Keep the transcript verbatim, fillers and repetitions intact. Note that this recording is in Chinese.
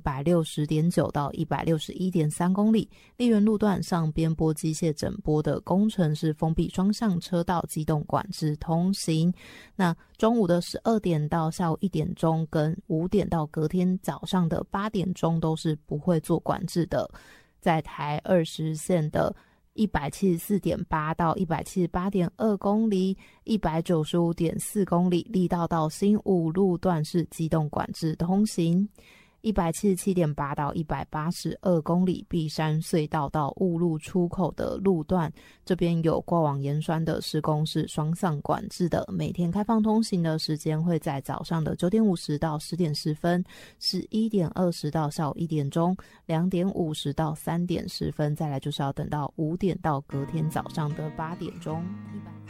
百六十点九到一百六十一点三公里。丽园路段上边坡机械整波的工程是封闭双向车道，机动管制通行。那中午的十二点到下午一点钟跟五点到隔天早上的八点钟都是不会做管制的。在台二十线的一百七十四点八到一百七十八点二公里，一百九十五点四公里，力道到新武路段是机动管制通行。一百七十七点八到一百八十二公里，碧山隧道到雾路出口的路段，这边有过往盐酸的施工是双向管制的，每天开放通行的时间会在早上的九点五十到十点十分，十一点二十到下午一点钟，两点五十到三点十分，再来就是要等到五点到隔天早上的八点钟。